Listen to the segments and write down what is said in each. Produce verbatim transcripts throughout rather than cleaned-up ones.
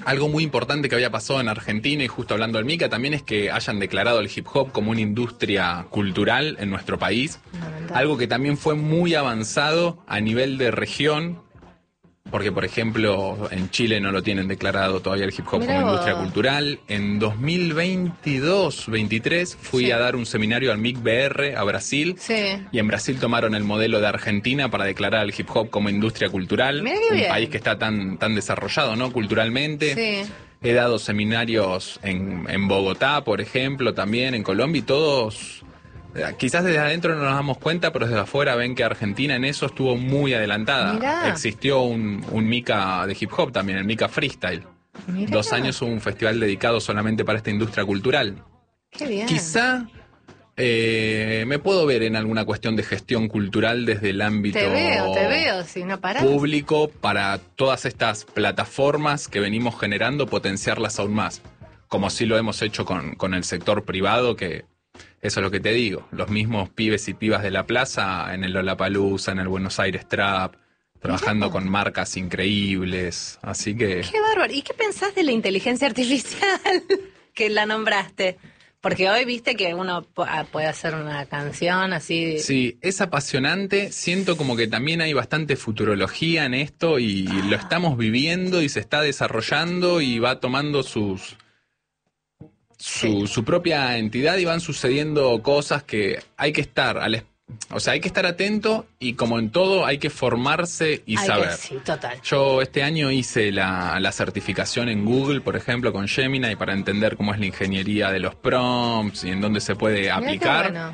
algo muy importante que había pasado en Argentina, y justo hablando del MICA, también es que hayan declarado el hip hop como una industria cultural en nuestro país. Algo que también fue muy avanzado a nivel de región, porque por ejemplo en Chile no lo tienen declarado todavía el hip hop Mirá como vos. industria cultural. En dos mil veintidós veintitrés fui Sí. a dar un seminario al M I C B R a Brasil. Sí. Y en Brasil tomaron el modelo de Argentina para declarar el hip hop como industria cultural. Mirá qué un bien. país que está tan, tan desarrollado, ¿no? Culturalmente. Sí. He dado seminarios en, en Bogotá, por ejemplo, también en Colombia, y todos, eh, quizás desde adentro no nos damos cuenta, pero desde afuera ven que Argentina en eso estuvo muy adelantada. Mirá. Existió un, un MICA de hip hop también, el MICA Freestyle. Mirá. Dos años hubo un festival dedicado solamente para esta industria cultural. Qué bien. Quizá eh, me puedo ver en alguna cuestión de gestión cultural desde el ámbito Te veo, te veo, si no parás. público, para todas estas plataformas que venimos generando, potenciarlas aún más, como sí lo hemos hecho con, con el sector privado, que eso es lo que te digo, los mismos pibes y pibas de la plaza en el Lollapalooza, en el Buenos Aires Trap, trabajando Mirá. con marcas increíbles, así que... Qué bárbaro. ¿Y qué pensás de la inteligencia artificial que la nombraste? Porque hoy viste que uno pu- ah, puede hacer una canción así. Sí, es apasionante, siento como que también hay bastante futurología en esto y Ah. lo estamos viviendo y se está desarrollando y va tomando sus su, Sí. su propia entidad y van sucediendo cosas que hay que estar al es- o sea, hay que estar atento, y como en todo hay que formarse y Ay, saber. que sí, total. Yo este año hice la, la certificación en Google, por ejemplo, con Gemini, para entender cómo es la ingeniería de los prompts y en dónde se puede Mirá qué aplicar. bueno.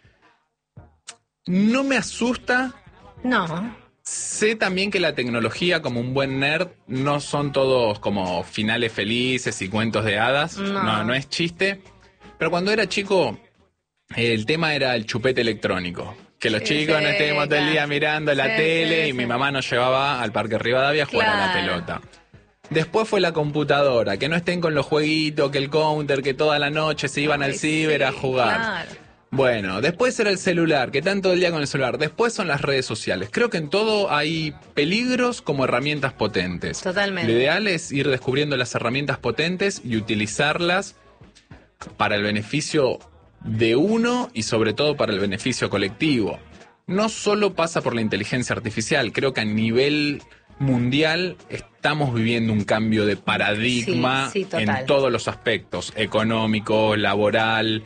No me asusta. No. Sé también que la tecnología, como un buen nerd, no son todos como finales felices y cuentos de hadas. No. No, no es chiste. Pero cuando era chico, el tema era el chupete electrónico. Que los Sí, chicos sí, no estemos todo el día claro. mirando la Sí, tele, sí, y sí. mi mamá nos llevaba al Parque Rivadavia a jugar a la Claro. pelota. Después fue la computadora, que no estén con los jueguitos, que el counter, que toda la noche se iban Ay, al ciber a sí, jugar. claro. Bueno, después era el celular, que tanto el día con el celular. Después son las redes sociales. Creo que en todo hay peligros como herramientas potentes. Totalmente. Lo ideal es ir descubriendo las herramientas potentes y utilizarlas para el beneficio de uno y sobre todo para el beneficio colectivo. No solo pasa por la inteligencia artificial, creo que a nivel mundial estamos viviendo un cambio de paradigma Sí, sí, total. en todos los aspectos, económico, laboral,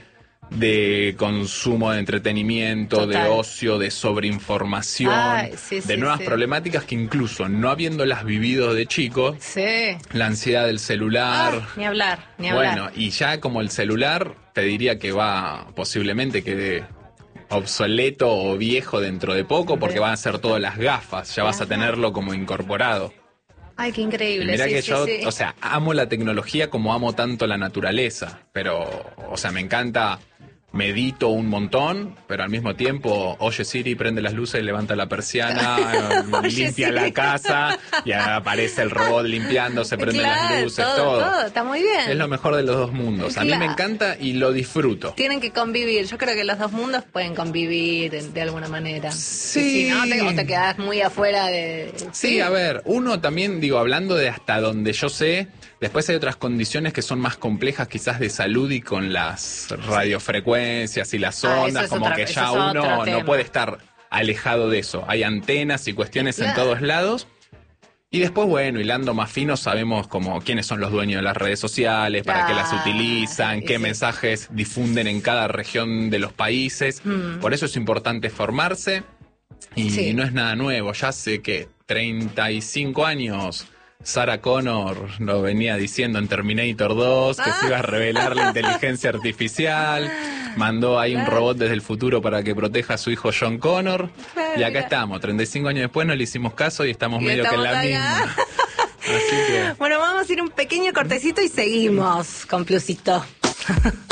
de consumo de entretenimiento, Total. de ocio, de sobreinformación, Ay, sí, de sí, nuevas sí. problemáticas que incluso no habiéndolas vivido de chico, Sí. la ansiedad del celular. Ah, ni hablar, ni hablar. Bueno, y ya como el celular, te diría que va, posiblemente quede obsoleto o viejo dentro de poco, porque van a ser todas las gafas, ya vas a tenerlo como incorporado. Ay, qué Y increíble. mirá sí, que sí, yo, sí. o sea, amo la tecnología como amo tanto la naturaleza, pero, o sea, me encanta, medito un montón, pero al mismo tiempo, oye Siri, prende las luces, levanta la persiana, Oye, limpia Siri. la casa, y aparece el robot limpiando, se prenden Claro, las luces, todo, todo. todo, está muy bien. Es lo mejor de los dos mundos. A mí Claro. me encanta y lo disfruto. Tienen que convivir. Yo creo que los dos mundos pueden convivir de, de alguna manera. Sí. Y si no, te, o te quedas muy afuera de... Sí, a ver, uno también, digo, hablando de hasta donde yo sé, después hay otras condiciones que son más complejas quizás de salud y con las radiofrecuencias y las Ah, ondas, eso es como otra- que eso ya es otro uno no tema. puede estar alejado de eso. Hay antenas y cuestiones en Claro. todos lados. Y después, bueno, hilando más fino, sabemos como quiénes son los dueños de las redes sociales, para qué las Ah, utilizan, y qué sí. mensajes difunden en cada región de los países. Mm. Por eso es importante formarse. Y Sí. no es nada nuevo, ya hace que treinta y cinco años Sarah Connor lo venía diciendo en Terminator dos, que se iba a revelar la inteligencia artificial, mandó ahí un robot desde el futuro para que proteja a su hijo John Connor, y acá estamos, treinta y cinco años después no le hicimos caso y estamos Y medio que en la estamos acá. misma. Así que... Bueno, vamos a ir un pequeño cortecito y seguimos con Plusito.